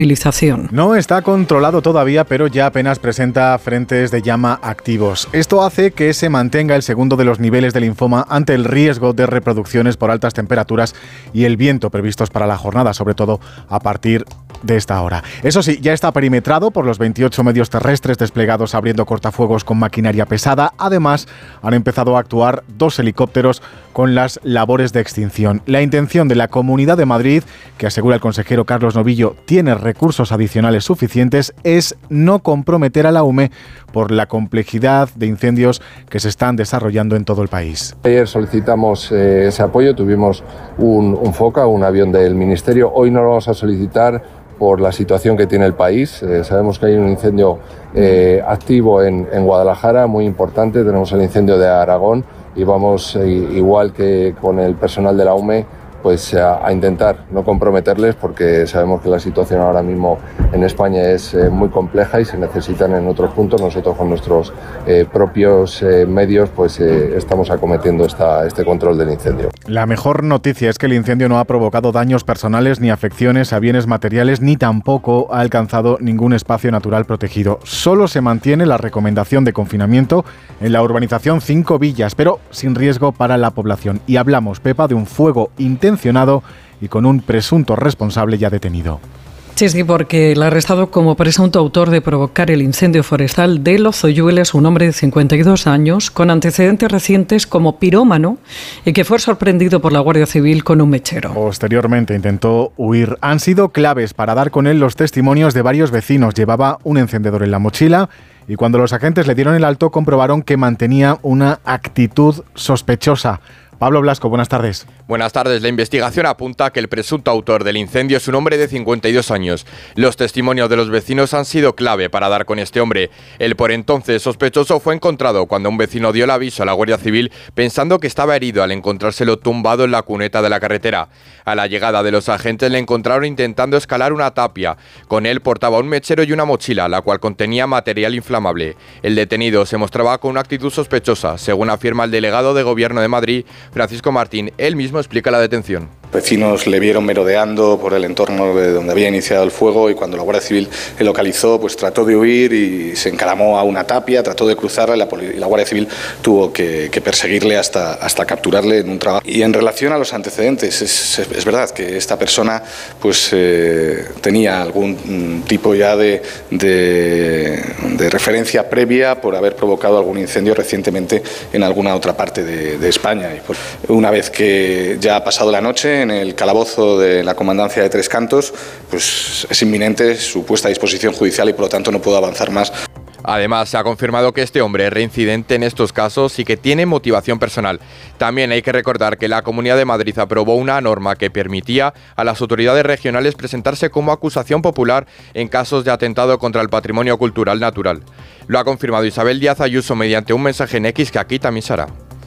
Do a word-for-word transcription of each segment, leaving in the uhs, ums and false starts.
movilización. No está controlado todavía, pero ya apenas presenta frentes de llama activos. Esto hace que se mantenga el segundo de los niveles de linfoma ante el riesgo de reproducciones por altas temperaturas y el viento previstos para la jornada, sobre todo a partir de esta hora. Eso sí, ya está perimetrado por los veintiocho medios terrestres desplegados abriendo cortafuegos con maquinaria pesada. Además, han empezado a actuar dos helicópteros con las labores de extinción. La intención de la Comunidad de Madrid, que asegura el consejero Carlos Novillo, tiene recursos adicionales suficientes, es no comprometer a la U M E por la complejidad de incendios que se están desarrollando en todo el país. Ayer solicitamos eh, ese apoyo, tuvimos un, un FOCA, un avión del Ministerio. Hoy no lo vamos a solicitar por la situación que tiene el país. Eh, sabemos que hay un incendio eh, activo en, en Guadalajara, muy importante. Tenemos el incendio de Aragón y vamos, eh, igual que con el personal de la U M E, pues a, a intentar no comprometerles, porque sabemos que la situación ahora mismo en España es eh, muy compleja y se necesitan en otros puntos. Nosotros con nuestros eh, propios eh, medios pues eh, estamos acometiendo esta, este control del incendio. La mejor noticia es que el incendio no ha provocado daños personales ni afecciones a bienes materiales, ni tampoco ha alcanzado ningún espacio natural protegido. Solo se mantiene la recomendación de confinamiento en la urbanización Cinco Villas, pero sin riesgo para la población. Y hablamos, Pepa, de un fuego intenso y con un presunto responsable ya detenido. Sí, sí, porque el arrestado como presunto autor de provocar el incendio forestal de Los Zoyuelos, un hombre de cincuenta y dos años, con antecedentes recientes como pirómano y que fue sorprendido por la Guardia Civil con un mechero. Posteriormente intentó huir. Han sido claves para dar con él los testimonios de varios vecinos. Llevaba un encendedor en la mochila y cuando los agentes le dieron el alto comprobaron que mantenía una actitud sospechosa. Pablo Blasco, buenas tardes. Buenas tardes. La investigación apunta que el presunto autor del incendio es un hombre de cincuenta y dos años. Los testimonios de los vecinos han sido clave para dar con este hombre. El por entonces sospechoso fue encontrado cuando un vecino dio el aviso a la Guardia Civil pensando que estaba herido al encontrárselo tumbado en la cuneta de la carretera. A la llegada de los agentes le encontraron intentando escalar una tapia. Con él portaba un mechero y una mochila, la cual contenía material inflamable. El detenido se mostraba con una actitud sospechosa, según afirma el delegado de Gobierno de Madrid, Francisco Martín. Él mismo explica la detención. Vecinos le vieron merodeando por el entorno de donde había iniciado el fuego y cuando la Guardia Civil le localizó, pues trató de huir y se encaramó a una tapia, trató de cruzarla y la, y la Guardia Civil tuvo que, que perseguirle hasta, hasta capturarle en un trabajo. Y en relación a los antecedentes, es, es verdad que esta persona pues eh, tenía algún tipo ya de, de, de referencia previa por haber provocado algún incendio recientemente en alguna otra parte de, de España. Y por, una vez que ya ha pasado la noche en el calabozo de la Comandancia de Tres Cantos, pues es inminente su puesta a disposición judicial y por lo tanto no puedo avanzar más. Además, se ha confirmado que este hombre es reincidente en estos casos y que tiene motivación personal. También hay que recordar que la Comunidad de Madrid aprobó una norma que permitía a las autoridades regionales presentarse como acusación popular en casos de atentado contra el patrimonio cultural natural. Lo ha confirmado Isabel Díaz Ayuso mediante un mensaje en X que aquí también se hará.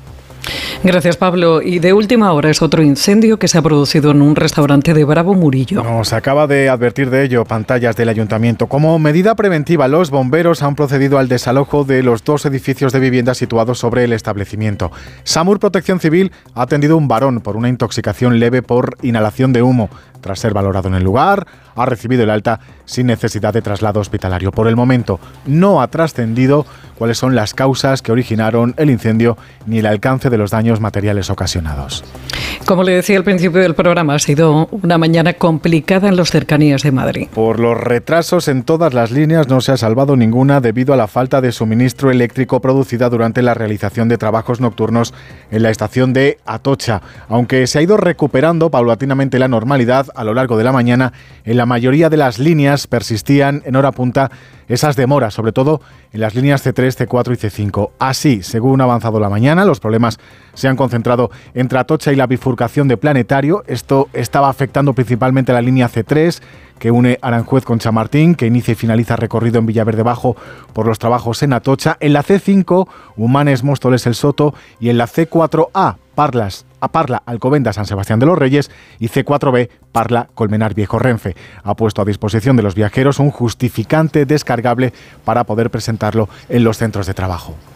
Gracias, Pablo. Y de última hora es otro incendio que se ha producido en un restaurante de Bravo Murillo. Nos acaba de advertir de ello pantallas del ayuntamiento. Como medida preventiva, los bomberos han procedido al desalojo de los dos edificios de vivienda situados sobre el establecimiento. SAMUR Protección Civil ha atendido a un varón por una intoxicación leve por inhalación de humo. Tras ser valorado en el lugar, ha recibido el alta sin necesidad de traslado hospitalario. Por el momento, no ha trascendido cuáles son las causas que originaron el incendio ni el alcance de los daños materiales ocasionados. Como le decía al principio del programa, ha sido una mañana complicada en las cercanías de Madrid. Por los retrasos en todas las líneas no se ha salvado ninguna debido a la falta de suministro eléctrico producida durante la realización de trabajos nocturnos en la estación de Atocha. Aunque se ha ido recuperando paulatinamente la normalidad a lo largo de la mañana, en la mayoría de las líneas persistían en hora punta esas demoras, sobre todo en las líneas ce tres, ce cuatro y ce cinco. Así, según ha avanzado la mañana, los problemas se han concentrado entre Atocha y la bifurcación de Planetario. Esto estaba afectando principalmente a la línea ce tres, que une Aranjuez con Chamartín, que inicia y finaliza recorrido en Villaverde Bajo por los trabajos en Atocha. En la ce cinco, Humanes, Móstoles, El Soto, y en la ce cuatro A, Parlas, a Parla, Alcobendas, San Sebastián de los Reyes, y ce cuatro be, Parla, Colmenar Viejo, Renfe. Ha puesto a disposición de los viajeros un justificante descargable para poder presentarlo en los centros de trabajo.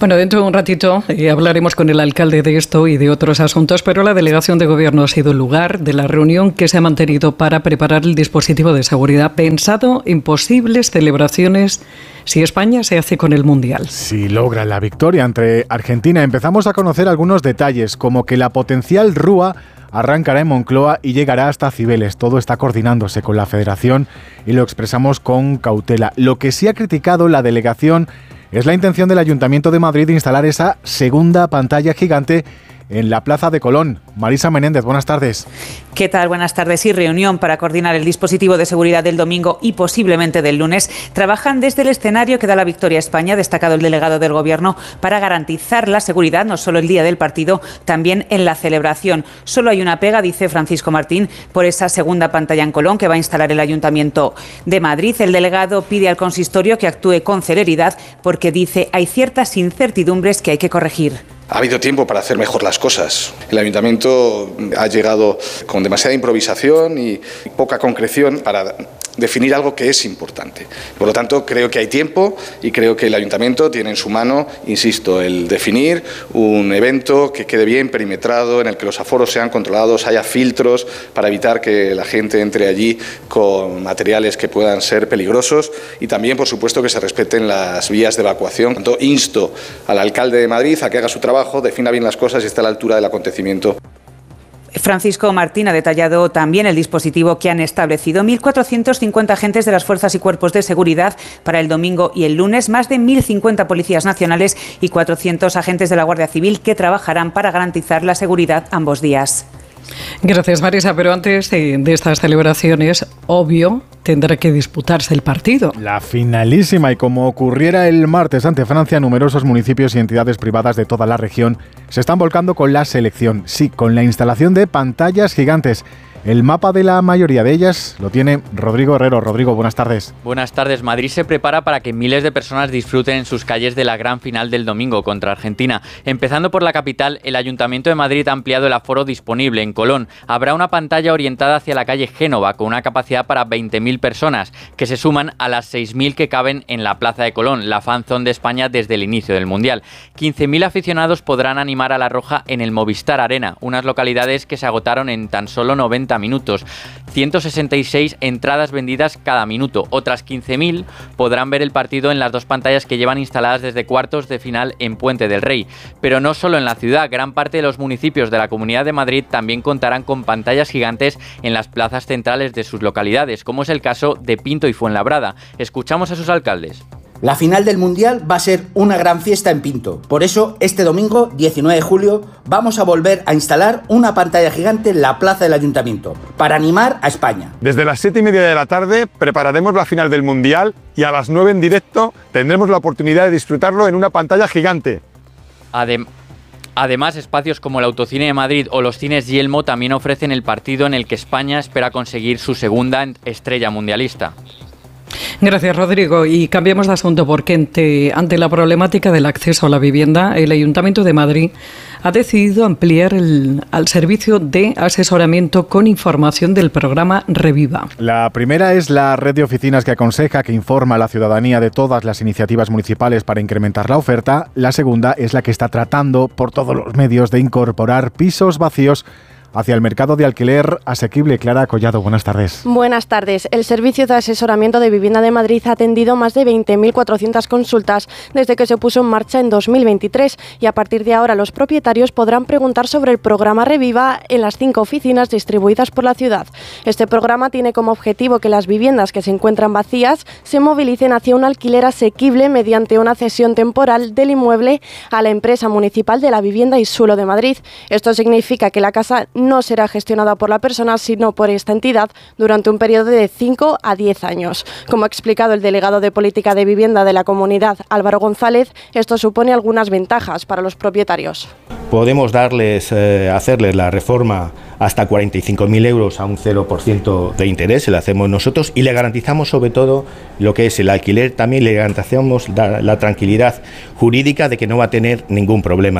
Bueno, dentro de un ratito eh, hablaremos con el alcalde de esto y de otros asuntos, pero la delegación de gobierno ha sido el lugar de la reunión que se ha mantenido para preparar el dispositivo de seguridad pensado en posibles celebraciones si España se hace con el Mundial. Si logra la victoria entre Argentina, empezamos a conocer algunos detalles, como que la potencial Rúa arrancará en Moncloa y llegará hasta Cibeles. Todo está coordinándose con la Federación y lo expresamos con cautela. Lo que sí ha criticado la delegación es la intención del Ayuntamiento de Madrid de instalar esa segunda pantalla gigante en la Plaza de Colón. Marisa Menéndez, buenas tardes. ¿Qué tal? Buenas tardes. Y reunión para coordinar el dispositivo de seguridad del domingo y posiblemente del lunes. Trabajan desde el escenario que da la victoria a España, destacado el delegado del Gobierno, para garantizar la seguridad no solo el día del partido, también en la celebración. Solo hay una pega, dice Francisco Martín, por esa segunda pantalla en Colón que va a instalar el Ayuntamiento de Madrid. El delegado pide al consistorio que actúe con celeridad porque dice hay ciertas incertidumbres que hay que corregir. Ha habido tiempo para hacer mejor las cosas. El Ayuntamiento ha llegado con demasiada improvisación y poca concreción para definir algo que es importante. Por lo tanto, creo que hay tiempo y creo que el Ayuntamiento tiene en su mano, insisto, el definir un evento que quede bien perimetrado, en el que los aforos sean controlados, haya filtros para evitar que la gente entre allí con materiales que puedan ser peligrosos y también, por supuesto, que se respeten las vías de evacuación. Por lo tanto, insto al alcalde de Madrid a que haga su trabajo, defina bien las cosas y esté a la altura del acontecimiento. Francisco Martín ha detallado también el dispositivo que han establecido. mil cuatrocientos cincuenta agentes de las fuerzas y cuerpos de seguridad para el domingo y el lunes, más de mil cincuenta policías nacionales y cuatrocientos agentes de la Guardia Civil que trabajarán para garantizar la seguridad ambos días. Gracias, Marisa. Pero antes de, de estas celebraciones, obvio, tendrá que disputarse el partido. La finalísima, y como ocurriera el martes ante Francia, numerosos municipios y entidades privadas de toda la región se están volcando con la selección. Sí, con la instalación de pantallas gigantes. El mapa de la mayoría de ellas lo tiene Rodrigo Herrero. Rodrigo, buenas tardes. Buenas tardes. Madrid se prepara para que miles de personas disfruten en sus calles de la gran final del domingo contra Argentina. Empezando por la capital, el Ayuntamiento de Madrid ha ampliado el aforo disponible. En Colón habrá una pantalla orientada hacia la calle Génova con una capacidad para veinte mil personas, que se suman a las seis mil que caben en la Plaza de Colón, la fan zone de España desde el inicio del Mundial. quince mil aficionados podrán animar a la Roja en el Movistar Arena, unas localidades que se agotaron en tan solo noventa minutos. ciento sesenta y seis entradas vendidas cada minuto. Otras quince mil podrán ver el partido en las dos pantallas que llevan instaladas desde cuartos de final en Puente del Rey. Pero no solo en la ciudad, gran parte de los municipios de la Comunidad de Madrid también contarán con pantallas gigantes en las plazas centrales de sus localidades, como es el caso de Pinto y Fuenlabrada. Escuchamos a sus alcaldes. La final del Mundial va a ser una gran fiesta en Pinto. Por eso, este domingo, diecinueve de julio, vamos a volver a instalar una pantalla gigante en la plaza del Ayuntamiento, para animar a España. Desde las siete y media de la tarde prepararemos la final del Mundial y a las nueve en directo tendremos la oportunidad de disfrutarlo en una pantalla gigante. Además, Además, espacios como el Autocine de Madrid o los cines Yelmo también ofrecen el partido en el que España espera conseguir su segunda estrella mundialista. Gracias, Rodrigo. Y cambiamos de asunto porque ante, ante la problemática del acceso a la vivienda, el Ayuntamiento de Madrid ha decidido ampliar el al servicio de asesoramiento con información del programa Reviva. La primera es la red de oficinas que aconseja, que informa a la ciudadanía de todas las iniciativas municipales para incrementar la oferta. La segunda es la que está tratando por todos los medios de incorporar pisos vacíos hacia el mercado de alquiler asequible. Clara Collado, buenas tardes. Buenas tardes. El Servicio de Asesoramiento de Vivienda de Madrid ha atendido más de veinte mil cuatrocientas consultas desde que se puso en marcha en dos mil veintitrés y a partir de ahora los propietarios podrán preguntar sobre el programa Reviva en las cinco oficinas distribuidas por la ciudad. Este programa tiene como objetivo que las viviendas que se encuentran vacías se movilicen hacia un alquiler asequible mediante una cesión temporal del inmueble a la empresa municipal de la vivienda y suelo de Madrid. Esto significa que la casa no será gestionada por la persona, sino por esta entidad durante un periodo de cinco a diez años. Como ha explicado el delegado de Política de Vivienda de la comunidad, Álvaro González, esto supone algunas ventajas para los propietarios. Podemos darles, eh, hacerles la reforma hasta cuarenta y cinco mil euros a un cero por ciento de interés, se lo hacemos nosotros y le garantizamos sobre todo lo que es el alquiler, también le garantizamos la, la tranquilidad jurídica de que no va a tener ningún problema.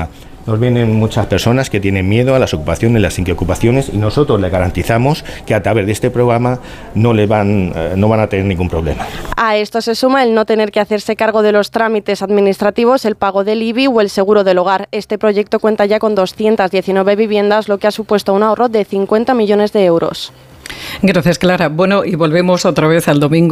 nos vienen muchas personas que tienen miedo a las ocupaciones, las inquiocupaciones, y nosotros les garantizamos que a través de este programa no, le van, eh, no van a tener ningún problema. A esto se suma el no tener que hacerse cargo de los trámites administrativos, el pago del I B I o el seguro del hogar. Este proyecto cuenta ya con doscientas diecinueve viviendas, lo que ha supuesto un ahorro de cincuenta millones de euros. Gracias, Clara. Bueno, y volvemos otra vez al domingo.